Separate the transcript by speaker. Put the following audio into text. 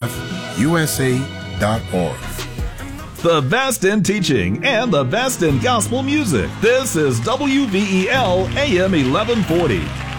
Speaker 1: USA.org.
Speaker 2: The best in teaching and the best in gospel music. This is WVEL AM 1140.